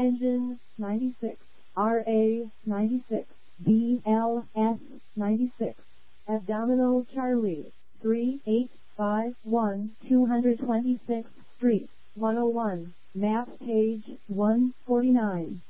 Engine 96, RA 96, BLS 96, Abdominal Charlie 3851 226th Street, 101, map page 149.